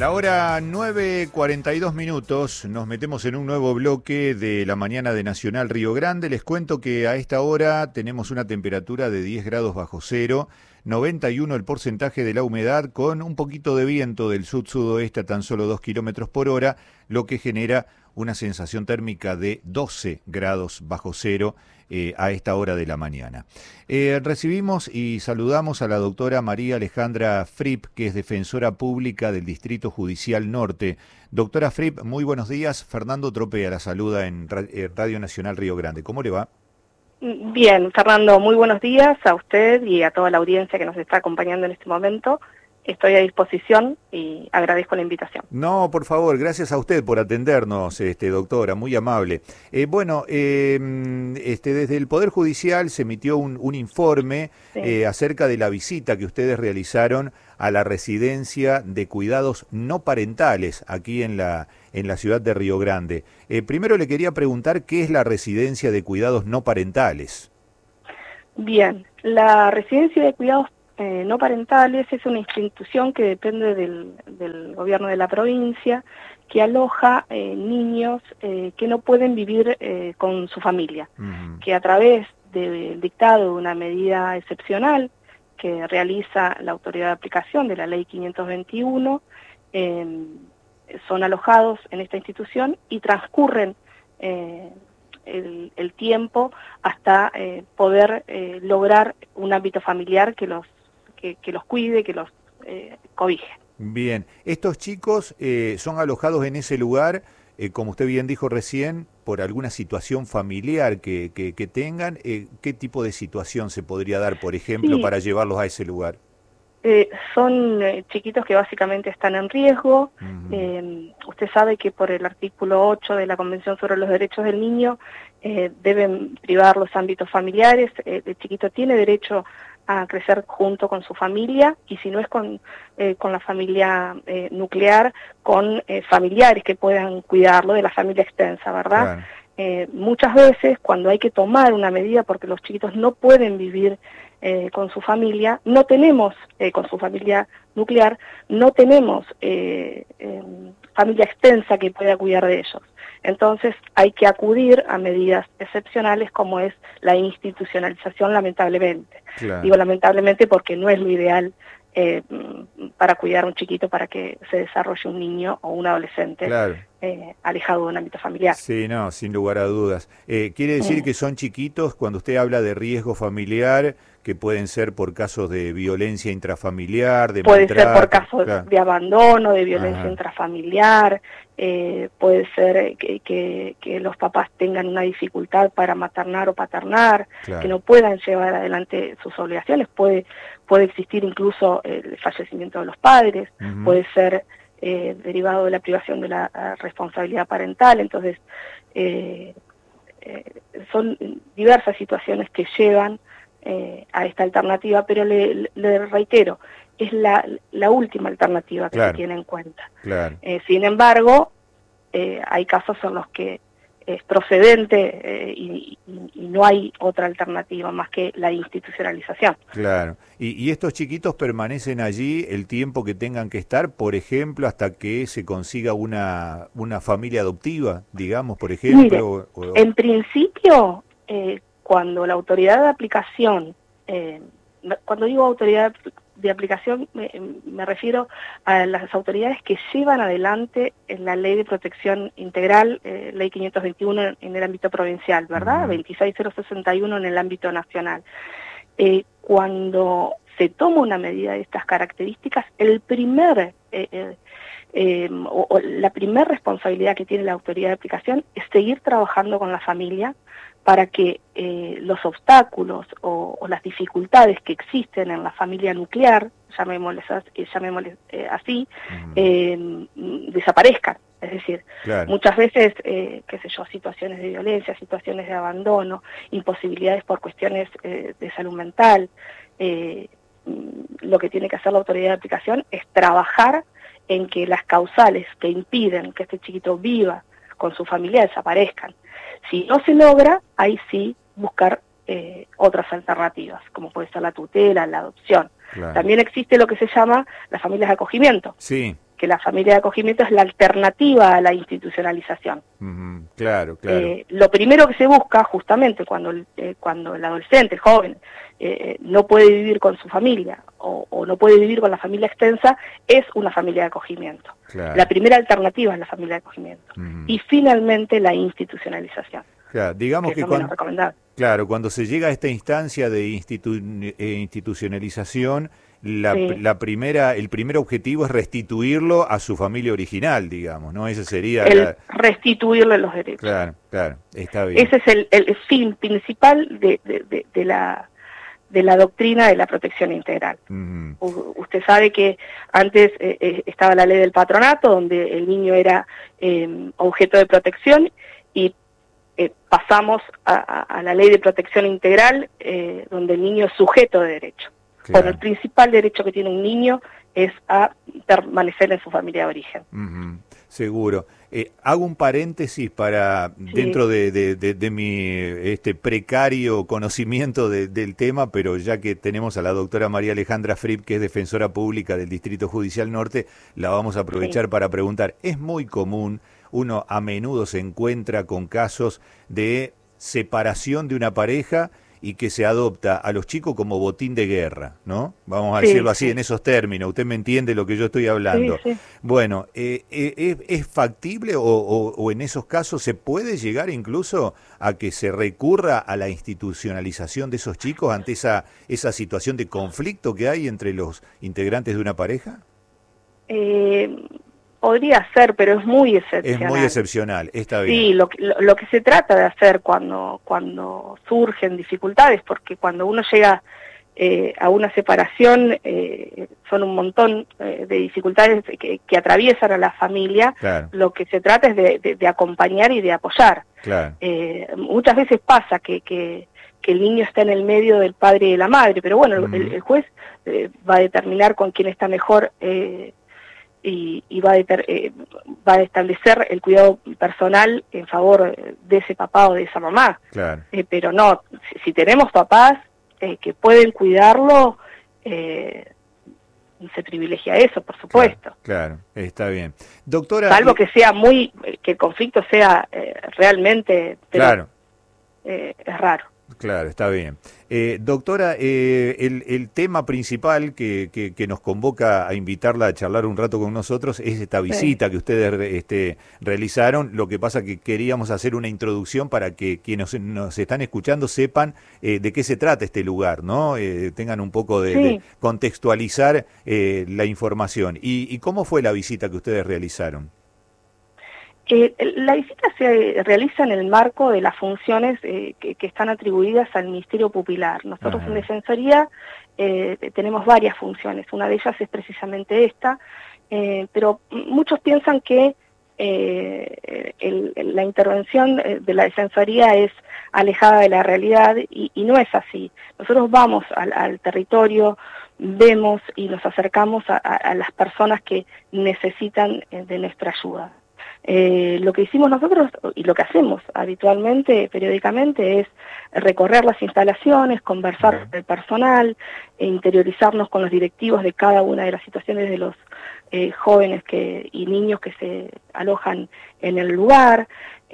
la hora 9:42 nos metemos en un nuevo bloque de la mañana de Nacional Río Grande. Les cuento que a esta hora tenemos una temperatura de 10 grados bajo cero, 91 el porcentaje de la humedad, con un poquito de viento del sud-sudoeste a tan solo 2 kilómetros por hora, lo que genera una sensación térmica de 12 grados bajo cero a esta hora de la mañana. Recibimos y saludamos a la doctora María Alejandra Fripp, que es defensora pública del Distrito Judicial Norte. Doctora Fripp, muy buenos días. Fernando Tropea la saluda en Radio Nacional Río Grande. ¿Cómo le va? Bien, Fernando, muy buenos días a usted y a toda la audiencia que nos está acompañando en este momento. Estoy a disposición y agradezco la invitación. No, por favor, gracias a usted por atendernos, doctora, muy amable. Desde el Poder Judicial se emitió un informe acerca de la visita que ustedes realizaron a la residencia de cuidados no parentales aquí en la ciudad de Río Grande. Primero le quería preguntar qué es la residencia de cuidados no parentales. Bien, la residencia de cuidados no parentales es una institución que depende del gobierno de la provincia, que aloja niños que no pueden vivir con su familia, que a través del dictado de una medida excepcional que realiza la autoridad de aplicación de la ley 521, son alojados en esta institución y transcurren el tiempo hasta poder lograr un ámbito familiar que los cuide, que los cobije. Bien, estos chicos son alojados en ese lugar, como usted bien dijo recién, por alguna situación familiar que tengan. ¿Qué tipo de situación se podría dar, por ejemplo, para llevarlos a ese lugar? Son chiquitos que básicamente están en riesgo. Usted sabe que por el artículo 8 de la Convención sobre los Derechos del Niño deben privar los ámbitos familiares. El chiquito tiene derecho a crecer junto con su familia, y si no es con la familia nuclear, con familiares que puedan cuidarlo, de la familia extensa, ¿verdad? Claro. Muchas veces cuando hay que tomar una medida porque los chiquitos no pueden vivir con su familia, no tenemos, con su familia nuclear, no tenemos familia extensa que pueda cuidar de ellos. Entonces hay que acudir a medidas excepcionales como es la institucionalización, lamentablemente. Claro. Digo lamentablemente porque no es lo ideal para cuidar a un chiquito, para que se desarrolle un niño o un adolescente. Claro. Alejado de un ámbito familiar. Sí, no, sin lugar a dudas. ¿Quiere decir que son chiquitos cuando usted habla de riesgo familiar, que pueden ser por casos de violencia intrafamiliar, de maltrato? Puede ser por casos de abandono, de violencia intrafamiliar, puede ser que los papás tengan una dificultad para maternar o paternar, que no puedan llevar adelante sus obligaciones, puede existir incluso el fallecimiento de los padres, puede ser derivado de la privación de la responsabilidad parental. Entonces son diversas situaciones que llevan a esta alternativa, pero le reitero, es la última alternativa que se tiene en cuenta. Claro. Sin embargo, hay casos en los que es procedente y no hay otra alternativa más que la institucionalización. Claro. ¿Y estos chiquitos permanecen allí el tiempo que tengan que estar, por ejemplo, hasta que se consiga una familia adoptiva, digamos, por ejemplo? Mire, en principio, cuando la autoridad de aplicación, cuando digo autoridad de aplicación me refiero a las autoridades que llevan adelante la Ley de Protección Integral, Ley 521 en el ámbito provincial, ¿verdad? 26061 en el ámbito nacional. Cuando se toma una medida de estas características, la primera responsabilidad que tiene la autoridad de aplicación es seguir trabajando con la familia para que los obstáculos o las dificultades que existen en la familia nuclear, llamémosles así, desaparezcan. Es decir, muchas veces, situaciones de violencia, situaciones de abandono, imposibilidades por cuestiones de salud mental, lo que tiene que hacer la autoridad de aplicación es trabajar en que las causales que impiden que este chiquito viva con su familia desaparezcan. Si no se logra, ahí sí buscar otras alternativas, como puede ser la tutela, la adopción. También existe lo que se llama las familias de acogimiento. Sí. que la familia de acogimiento es la alternativa a la institucionalización. Claro. Lo primero que se busca justamente cuando el adolescente, el joven, no puede vivir con su familia o no puede vivir con la familia extensa, es una familia de acogimiento. Claro. La primera alternativa es la familia de acogimiento. Y finalmente la institucionalización. Claro, digamos que cuando se llega a esta instancia de institucionalización, el primer objetivo es restituirlo a su familia original, digamos, ¿no? Ese sería restituirle los derechos. Claro, está bien. Ese es el fin principal de la doctrina de la protección integral. Usted sabe que antes estaba la ley del patronato, donde el niño era objeto de protección, y pasamos a la ley de protección integral, donde el niño es sujeto de derecho. Claro. Bueno, el principal derecho que tiene un niño es a permanecer en su familia de origen. Seguro. Hago un paréntesis para, dentro de mi precario conocimiento del tema, pero ya que tenemos a la doctora María Alejandra Fripp, que es defensora pública del Distrito Judicial Norte, la vamos a aprovechar para preguntar. Es muy común, uno a menudo se encuentra con casos de separación de una pareja y que se adopta a los chicos como botín de guerra, ¿no? Vamos a decirlo así, en esos términos. Usted me entiende lo que yo estoy hablando. Bueno, ¿es factible o en esos casos se puede llegar incluso a que se recurra a la institucionalización de esos chicos ante esa situación de conflicto que hay entre los integrantes de una pareja? Podría ser, pero es muy excepcional. Es muy excepcional, está bien. Sí, lo que se trata de hacer cuando surgen dificultades, porque cuando uno llega a una separación, son un montón de dificultades que atraviesan a la familia. Claro. Lo que se trata es de acompañar y de apoyar. Claro. Muchas veces pasa que el niño está en el medio del padre y de la madre, pero bueno, el juez va a determinar con quién está mejor, y va a establecer el cuidado personal en favor de ese papá o de esa mamá. Claro. Pero no, si tenemos papás que pueden cuidarlo, se privilegia eso, por supuesto. Claro, está bien. Doctora, salvo que sea que el conflicto sea realmente, pero, claro. Es raro. Claro, está bien. Doctora, el tema principal que nos convoca a invitarla a charlar un rato con nosotros es esta visita que ustedes realizaron. Lo que pasa que queríamos hacer una introducción para que quienes nos están escuchando sepan de qué se trata este lugar, ¿no? Tengan un poco de contextualizar la información. ¿Y cómo fue la visita que ustedes realizaron? La visita se realiza en el marco de las funciones que están atribuidas al Ministerio Pupilar. Nosotros en Defensoría tenemos varias funciones, una de ellas es precisamente esta, pero muchos piensan que la intervención de la Defensoría es alejada de la realidad y no es así. Nosotros vamos al territorio, vemos y nos acercamos a las personas que necesitan de nuestra ayuda. Lo que hicimos nosotros y lo que hacemos habitualmente, periódicamente, es recorrer las instalaciones, conversar con el personal, interiorizarnos con los directivos de cada una de las situaciones de los jóvenes y niños que se alojan en el lugar.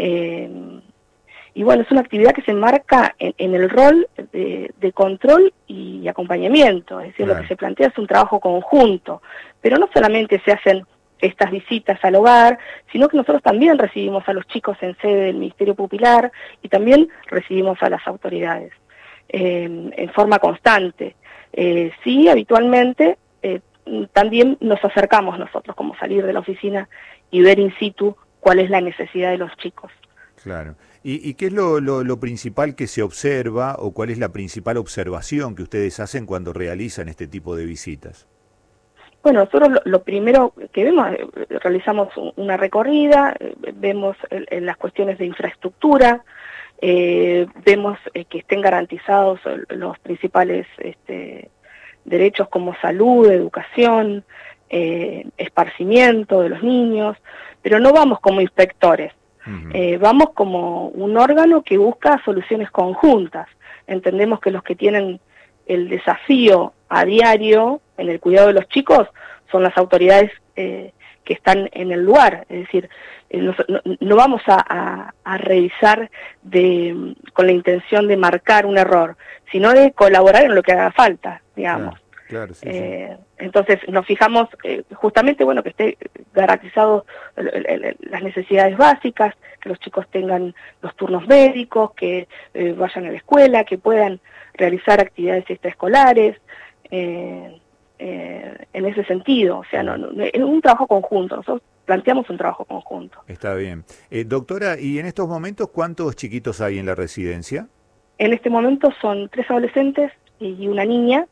Y bueno, es una actividad que se enmarca en el rol de control y acompañamiento, es decir, lo que se plantea es un trabajo conjunto, pero no solamente se hacen estas visitas al hogar, sino que nosotros también recibimos a los chicos en sede del Ministerio Pupilar y también recibimos a las autoridades en forma constante. Sí, habitualmente también nos acercamos nosotros, como salir de la oficina y ver in situ cuál es la necesidad de los chicos. Claro. ¿Y qué es lo principal que se observa o cuál es la principal observación que ustedes hacen cuando realizan este tipo de visitas? Bueno, nosotros lo primero que vemos, realizamos una recorrida, vemos en las cuestiones de infraestructura, vemos que estén garantizados los principales derechos como salud, educación, esparcimiento de los niños, pero no vamos como inspectores, vamos como un órgano que busca soluciones conjuntas. Entendemos que los que tienen el desafío a diario en el cuidado de los chicos son las autoridades que están en el lugar, es decir, no vamos a revisar con la intención de marcar un error, sino de colaborar en lo que haga falta, digamos. Claro, sí, entonces nos fijamos justamente, bueno, que esté garantizado las necesidades básicas, que los chicos tengan los turnos médicos, que vayan a la escuela, que puedan realizar actividades extraescolares, en ese sentido. O sea, es un trabajo conjunto, nosotros planteamos un trabajo conjunto. Está bien. Doctora, ¿y en estos momentos cuántos chiquitos hay en la residencia? En este momento son 3 adolescentes y una niña.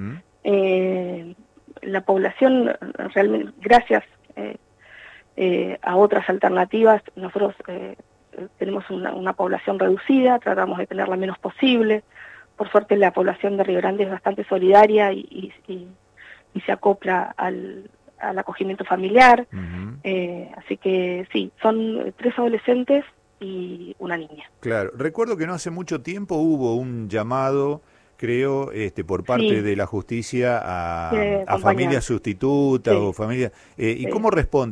La población realmente, gracias a otras alternativas, nosotros tenemos una población reducida, tratamos de tener la menos posible. Por suerte la población de Río Grande es bastante solidaria y se acopla al acogimiento familiar. Así que sí, son 3 adolescentes y una niña. Claro, recuerdo que no hace mucho tiempo hubo un llamado, creo, por parte de la justicia a familias sustitutas o familias. ¿Y cómo responde?